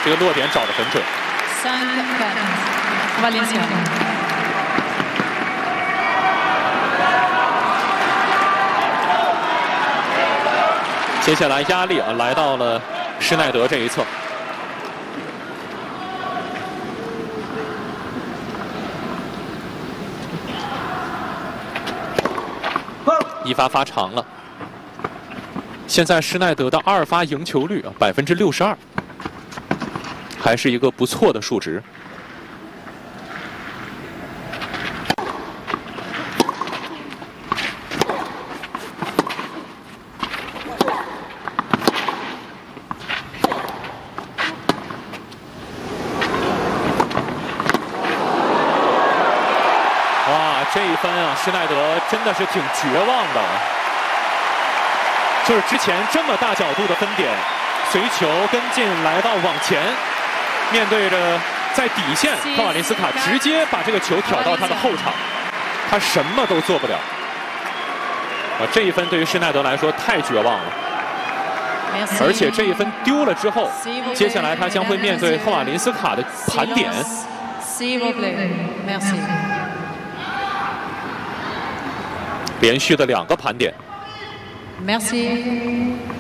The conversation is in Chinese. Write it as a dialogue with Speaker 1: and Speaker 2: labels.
Speaker 1: 这个落点找得很准。接下来压力来到了施耐德这一侧。一发发长了。现在施耐德的2发赢球率62%，还是一个不错的数值。哇，这一分施耐德真的是挺绝望的。就是之前这么大角度的分点，随球跟进来到网前，面对着在底线，科瓦林斯卡直接把这个球挑到他的后场，他什么都做不了。这一分对于施耐德来说太绝望了。而且这一分丢了之后，接下来他将会面对科瓦林斯卡的盘点。连续的2个盘点。Merci.